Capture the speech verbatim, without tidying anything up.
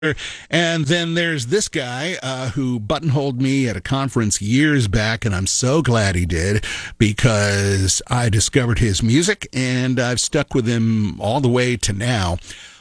And then there's this guy uh, who buttonholed me at a conference years back, and I'm so glad he did because I discovered his music and I've stuck with him all the way to now.